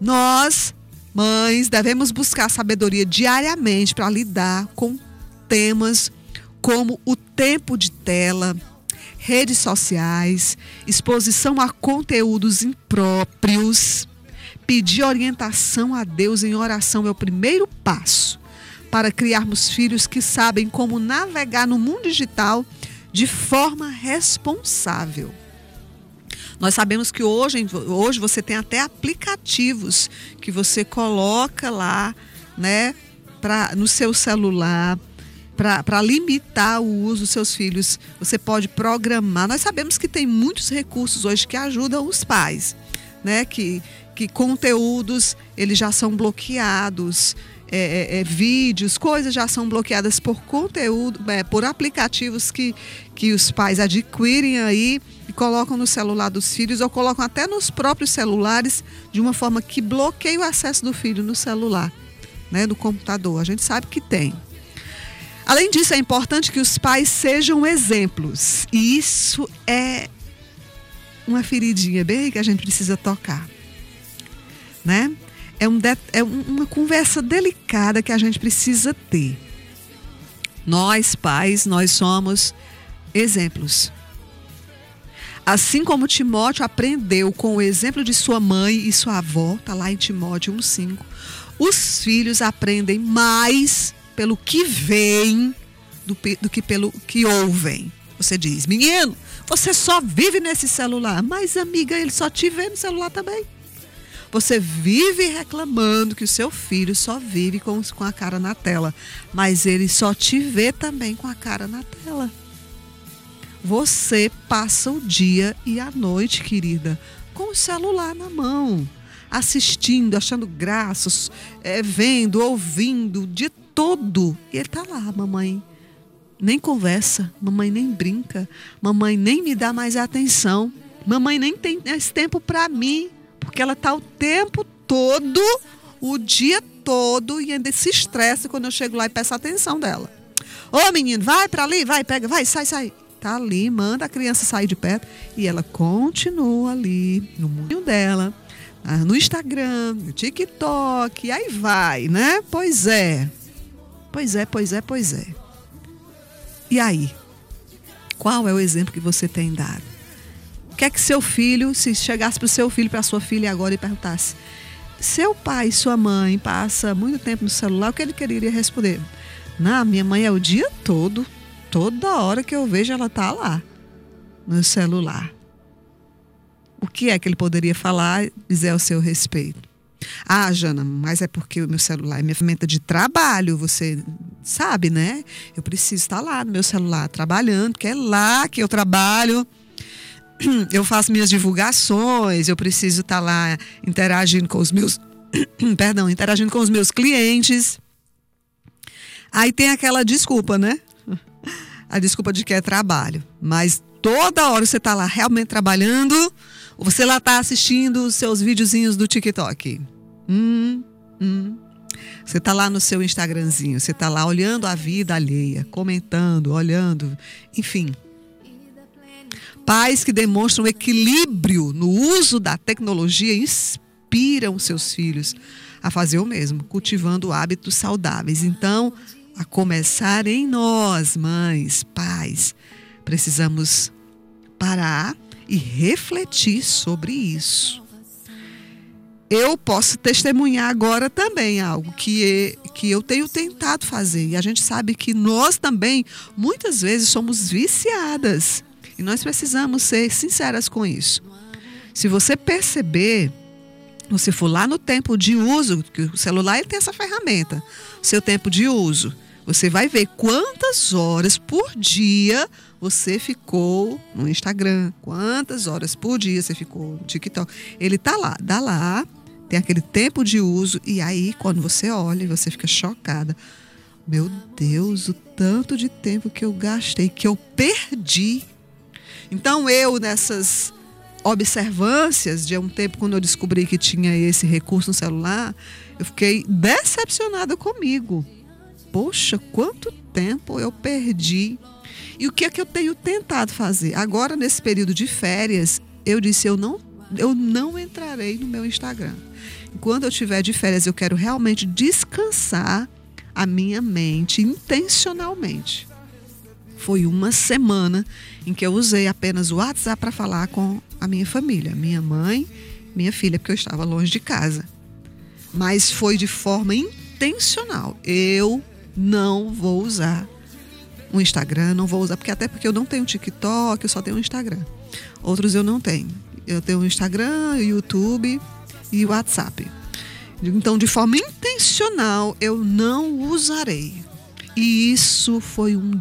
Nós, mães, devemos buscar sabedoria diariamente para lidar com temas como o tempo de tela, redes sociais, exposição a conteúdos impróprios. Pedir orientação a Deus em oração é o primeiro passo para criarmos filhos que sabem como navegar no mundo digital de forma responsável. Nós sabemos que hoje você tem até aplicativos que você coloca lá, né, no seu celular, para limitar o uso dos seus filhos. Você pode programar. Nós sabemos que tem muitos recursos hoje que ajudam os pais, né, que conteúdos eles já são bloqueados, vídeos, coisas já são bloqueadas por conteúdo, por aplicativos que os pais adquirem aí e colocam no celular dos filhos ou colocam até nos próprios celulares de uma forma que bloqueia o acesso do filho no celular, né, no computador. A gente sabe que tem. Além disso, é importante que os pais sejam exemplos. E isso é uma feridinha bem que a gente precisa tocar, né? É uma conversa delicada que a gente precisa ter. Nós, pais, nós somos exemplos. Assim como Timóteo aprendeu com o exemplo de sua mãe e sua avó, está lá em Timóteo 1,5, os filhos aprendem mais pelo que veem do que pelo que ouvem. Você diz, menino, você só vive nesse celular. Mas, amiga, ele só te vê no celular também. Você vive reclamando que o seu filho só vive com a cara na tela, mas ele só te vê também com a cara na tela. Você passa o dia e a noite, querida, com o celular na mão, assistindo, achando graças, vendo, ouvindo, de todo. E ele está lá, mamãe nem conversa, mamãe nem brinca, mamãe nem me dá mais atenção, mamãe nem tem esse tempo para mim. Porque ela está o tempo todo, o dia todo, e ainda se estressa quando eu chego lá e peço a atenção dela. Ô menino, vai para ali, vai, pega, vai, sai. Tá ali, manda a criança sair de perto. E ela continua ali, no mundo dela, no Instagram, no TikTok, e aí vai, né? Pois é. E aí? Qual é o exemplo que você tem dado? O que é que seu filho, se chegasse para o seu filho, para a sua filha agora e perguntasse, seu pai e sua mãe passa muito tempo no celular, o que ele queria responder? Não, minha mãe é o dia todo, toda hora que eu vejo ela tá lá, no celular. O que é que ele poderia falar e dizer ao seu respeito? Ah, Jana, mas é porque o meu celular é minha ferramenta de trabalho, você sabe, né? Eu preciso estar lá no meu celular trabalhando, porque é lá que eu trabalho. Eu faço minhas divulgações, eu preciso estar lá interagindo com os meus clientes. Aí tem aquela desculpa, né? A desculpa de que é trabalho. Mas toda hora você está lá realmente trabalhando, ou você lá está assistindo os seus videozinhos do TikTok. Você está lá no seu Instagramzinho, você está lá olhando a vida alheia, comentando, olhando, enfim. Pais que demonstram equilíbrio no uso da tecnologia inspiram seus filhos a fazer o mesmo, cultivando hábitos saudáveis. Então, a começar em nós, mães, pais, precisamos parar e refletir sobre isso. Eu posso testemunhar agora também algo que eu tenho tentado fazer. E a gente sabe que nós também, muitas vezes, somos viciadas. E nós precisamos ser sinceras com isso. Se você perceber, você for lá no tempo de uso, que o celular ele tem essa ferramenta, seu tempo de uso, você vai ver quantas horas por dia você ficou no Instagram, quantas horas por dia você ficou no TikTok. Ele tá lá, dá lá, tem aquele tempo de uso, e aí quando você olha, você fica chocada. Meu Deus, o tanto de tempo que eu gastei, que eu perdi. Então eu, nessas observâncias de um tempo, quando eu descobri que tinha esse recurso no celular, eu fiquei decepcionada comigo. Poxa, quanto tempo eu perdi. E o que é que eu tenho tentado fazer? Agora, nesse período de férias, eu disse, eu não eu não entrarei no meu Instagram. Quando eu estiver de férias, eu quero realmente descansar a minha mente intencionalmente. Foi uma semana em que eu usei apenas o WhatsApp para falar com a minha família, minha mãe, minha filha, porque eu estava longe de casa. Mas foi de forma intencional. Eu não vou usar o Instagram, não vou usar, até porque eu não tenho TikTok, eu só tenho o Instagram. Outros eu não tenho. Eu tenho o Instagram, o YouTube e o WhatsApp. Então, de forma intencional, eu não usarei. E isso foi um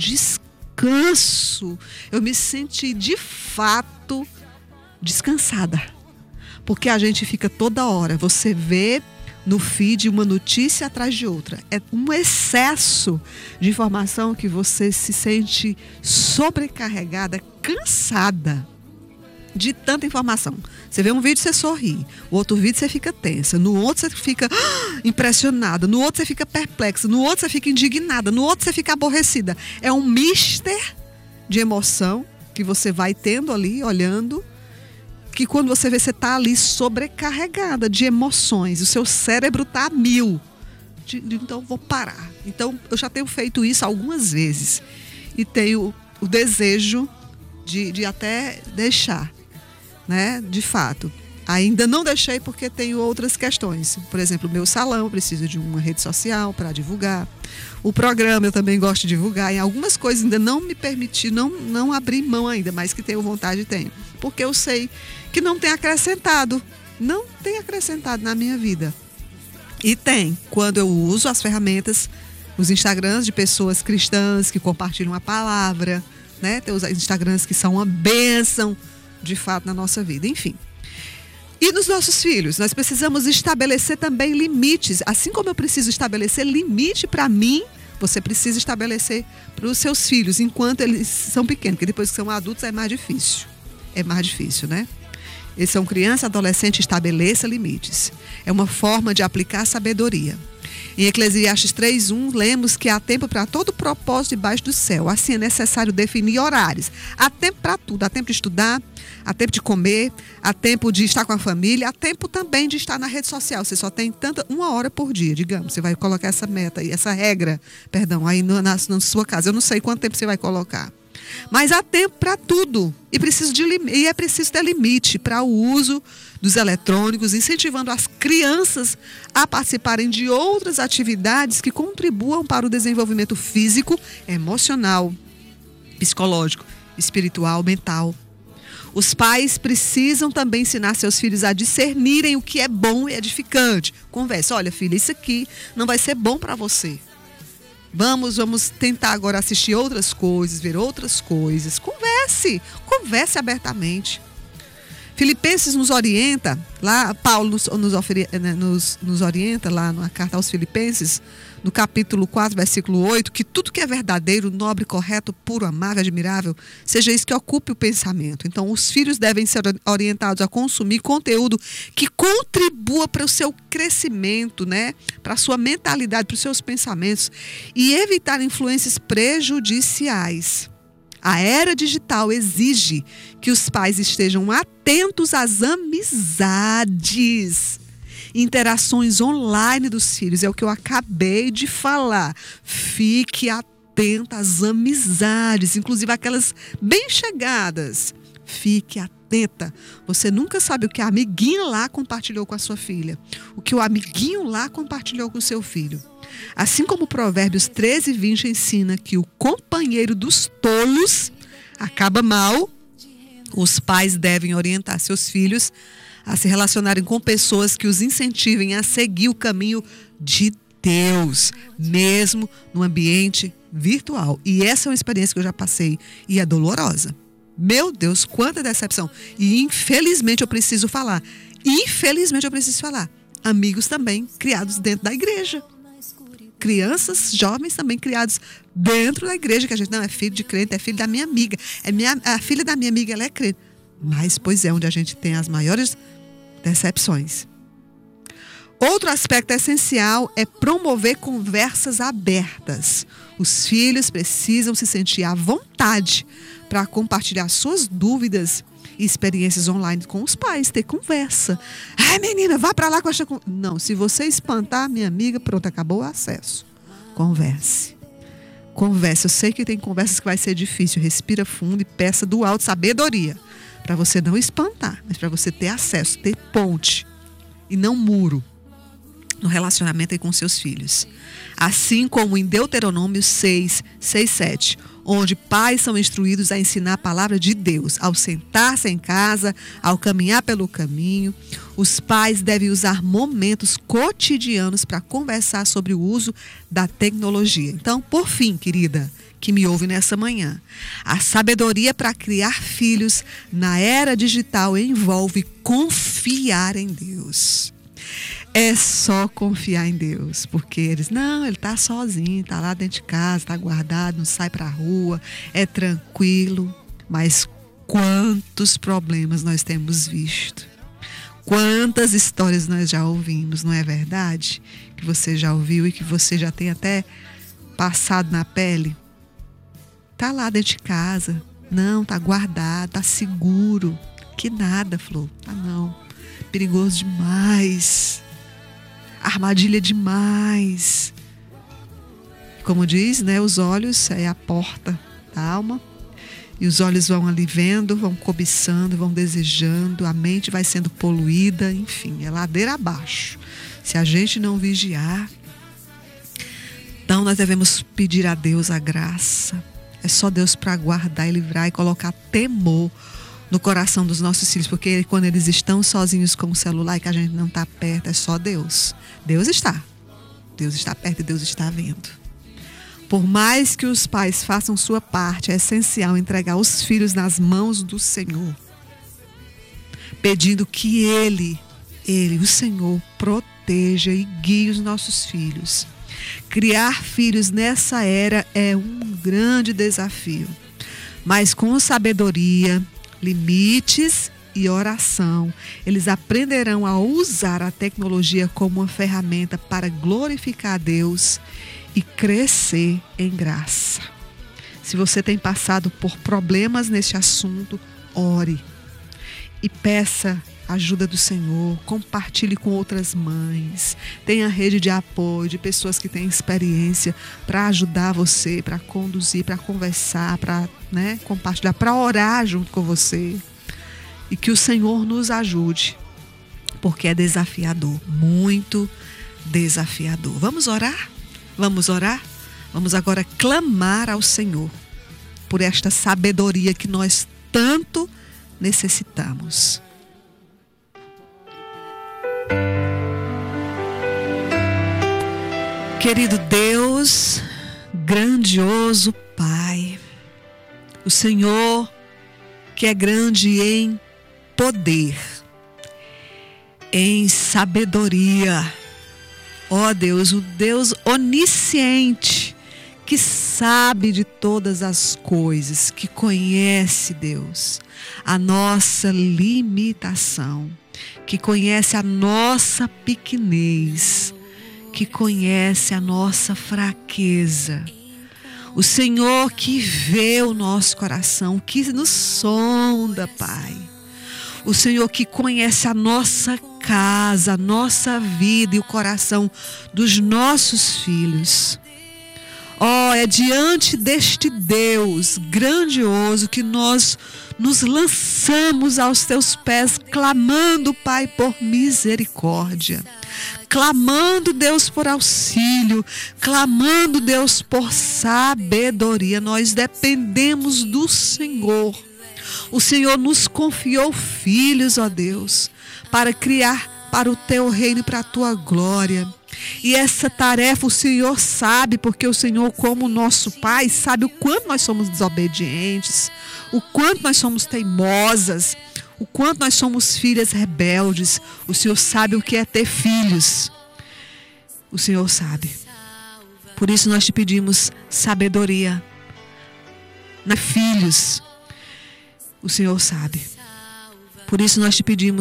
descanso. Eu me senti, de fato, descansada. Porque a gente fica toda hora. Você vê no feed uma notícia atrás de outra. É um excesso de informação que você se sente sobrecarregada, cansada de tanta informação. Você vê um vídeo, você sorri. O outro vídeo, você fica tensa. No outro, você fica impressionada. No outro, você fica perplexa. No outro, você fica indignada. No outro, você fica aborrecida. É um mister de emoção que você vai tendo ali, olhando, que quando você vê, você está ali sobrecarregada de emoções. O seu cérebro está a 1000. Então, vou parar. Então, eu já tenho feito isso algumas vezes. E tenho o desejo de até deixar, né? De fato. Ainda não deixei porque tenho outras questões. Por exemplo, o meu salão, eu preciso de uma rede social para divulgar. O programa eu também gosto de divulgar. Em algumas coisas ainda não me permiti, não abri mão ainda, mas que tenho vontade, tenho. Porque eu sei que não tem acrescentado. Não tem acrescentado na minha vida. E tem, quando eu uso as ferramentas, os Instagrams de pessoas cristãs que compartilham a palavra, né? Tem os Instagrams que são uma bênção, de fato, na nossa vida. Enfim. E nos nossos filhos, nós precisamos estabelecer também limites. Assim como eu preciso estabelecer limite para mim, você precisa estabelecer para os seus filhos, enquanto eles são pequenos. Porque depois que são adultos é mais difícil. É mais difícil, né? Eles são criança, adolescente, estabeleça limites. É uma forma de aplicar sabedoria. Em Eclesiastes 3:1, lemos que há tempo para todo propósito debaixo do céu. Assim é necessário definir horários. Há tempo para tudo. Há tempo de estudar, há tempo de comer, há tempo de estar com a família, há tempo também de estar na rede social. Você só tem uma hora por dia, digamos. Você vai colocar essa meta, essa regra, aí na sua casa. Eu não sei quanto tempo você vai colocar. Mas há tempo para tudo. E é preciso ter limite para o uso dos eletrônicos, incentivando as crianças a participarem de outras atividades que contribuam para o desenvolvimento físico, emocional, psicológico, espiritual, mental. Os pais precisam também ensinar seus filhos a discernirem o que é bom e edificante. Conversa, olha, filha, isso aqui não vai ser bom para você. Vamos tentar agora assistir outras coisas, ver outras coisas. Converse abertamente. Filipenses nos orienta, lá Paulo nos orienta lá na carta aos Filipenses, no capítulo 4, versículo 8, que tudo que é verdadeiro, nobre, correto, puro, amável, admirável, seja isso que ocupe o pensamento. Então, os filhos devem ser orientados a consumir conteúdo que contribua para o seu crescimento, né? Para a sua mentalidade, para os seus pensamentos, e evitar influências prejudiciais. A era digital exige que os pais estejam atentos às amizades, interações online dos filhos. É o que eu acabei de falar. Fique atento às amizades, inclusive aquelas bem chegadas. Fique atenta. Você nunca sabe o que a amiguinha lá compartilhou com a sua filha, o que o amiguinho lá compartilhou com o seu filho. Assim como Provérbios 13:20 ensina que o companheiro dos tolos acaba mal, os pais devem orientar seus filhos a se relacionarem com pessoas que os incentivem a seguir o caminho de Deus, mesmo no ambiente virtual. E essa é uma experiência que eu já passei e é dolorosa. Meu Deus, quanta decepção. E infelizmente eu preciso falar. Amigos também criados dentro da igreja. Crianças, jovens também criados dentro da igreja, que a gente não é filho de crente, é filho da minha amiga. A filha da minha amiga, ela é crente. Mas, pois é, onde a gente tem as maiores decepções. Outro aspecto essencial é promover conversas abertas. Os filhos precisam se sentir à vontade para compartilhar suas dúvidas experiências online com os pais, ter conversa. Ai, menina, vá para lá com essa... Não, se você espantar, minha amiga, pronto, acabou o acesso. Converse. Converse. Eu sei que tem conversas que vai ser difícil. Respira fundo e peça do alto sabedoria. Para você não espantar, mas para você ter acesso, ter ponte e não muro no relacionamento aí com seus filhos. Assim como em Deuteronômio 6, 7, onde pais são instruídos a ensinar a palavra de Deus. Ao sentar-se em casa, ao caminhar pelo caminho, os pais devem usar momentos cotidianos para conversar sobre o uso da tecnologia. Então, por fim, querida, que me ouve nessa manhã, a sabedoria para criar filhos na era digital envolve confiar em Deus. É só confiar em Deus, porque eles, não, ele está sozinho, está lá dentro de casa, está guardado, não sai para a rua, é tranquilo. Mas quantos problemas nós temos visto, quantas histórias nós já ouvimos, não é verdade? Que você já ouviu e que você já tem até passado na pele. Está lá dentro de casa, não, está guardado, está seguro. Que nada, Flor, tá não, perigoso demais. Armadilha demais. Como diz, né? Os olhos é a porta da alma. E os olhos vão ali vendo, vão cobiçando, vão desejando. A mente vai sendo poluída. Enfim, é ladeira abaixo. Se a gente não vigiar, então nós devemos pedir a Deus a graça. É só Deus para guardar e livrar e colocar temor no coração dos nossos filhos, porque quando eles estão sozinhos com o celular e que a gente não está perto, é só Deus. Deus está perto e Deus está vendo. Por mais que os pais façam sua parte, é essencial entregar os filhos nas mãos do Senhor, pedindo que Ele, o Senhor, proteja e guie os nossos filhos. Criar filhos nessa era é um grande desafio, mas com sabedoria, limites e oração, eles aprenderão a usar a tecnologia como uma ferramenta para glorificar a Deus e crescer em graça. Se você tem passado por problemas neste assunto, ore e peça ajuda do Senhor, compartilhe com outras mães, tenha rede de apoio de pessoas que têm experiência para ajudar você, para conduzir, para conversar, para compartilhar, para orar junto com você. E que o Senhor nos ajude, porque é desafiador, muito desafiador. Vamos orar? Vamos orar? Vamos agora clamar ao Senhor por esta sabedoria que nós tanto necessitamos. Querido Deus, grandioso Pai, o Senhor que é grande em poder, em sabedoria, ó Deus, o Deus onisciente, que sabe de todas as coisas, que conhece, Deus, a nossa limitação, que conhece a nossa pequenez, que conhece a nossa fraqueza. O Senhor que vê o nosso coração, que nos sonda, Pai. O Senhor que conhece a nossa casa, a nossa vida e o coração dos nossos filhos. Oh, é diante deste Deus grandioso que nós nos lançamos aos teus pés, clamando, Pai, por misericórdia. Clamando, Deus, por auxílio. Clamando, Deus, por sabedoria. Nós dependemos do Senhor. O Senhor nos confiou filhos, ó Deus, para criar para o teu reino e para a tua glória. E essa tarefa o Senhor sabe, porque o Senhor, como nosso Pai, sabe o quanto nós somos desobedientes, o quanto nós somos teimosas, o quanto nós somos filhas rebeldes. O Senhor sabe o que é ter filhos. O Senhor sabe. Por isso nós te pedimos sabedoria. Filhos. O Senhor sabe. Por isso nós te pedimos